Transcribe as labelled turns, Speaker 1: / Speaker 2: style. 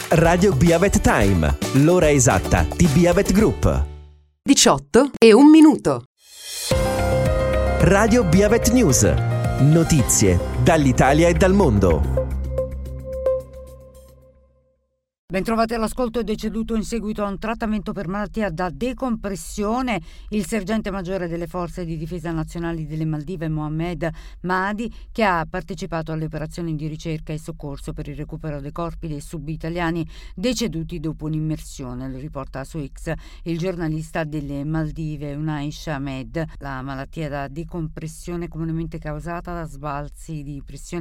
Speaker 1: Radio Biavet Time, l'ora esatta di Biavet Group.
Speaker 2: 18:01.
Speaker 1: Radio Biavet News, notizie dall'Italia e dal mondo.
Speaker 3: Bentrovati all'ascolto. È deceduto in seguito a un trattamento per malattia da decompressione il sergente maggiore delle forze di difesa nazionali delle Maldive Mohammed Mahdi, che ha partecipato alle operazioni di ricerca e soccorso per il recupero dei corpi dei sub-italiani deceduti dopo un'immersione. Lo riporta su X il giornalista delle Maldive Unaish Ahmed. La malattia da decompressione, comunemente causata da sbalzi di pressione